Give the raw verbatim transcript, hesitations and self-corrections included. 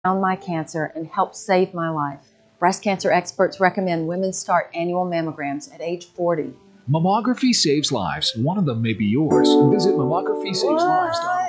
found my cancer and helped save my life. Breast cancer experts recommend women start annual mammograms at age forty. Mammography saves lives. One of them may be yours. Visit mammography saves lives dot org.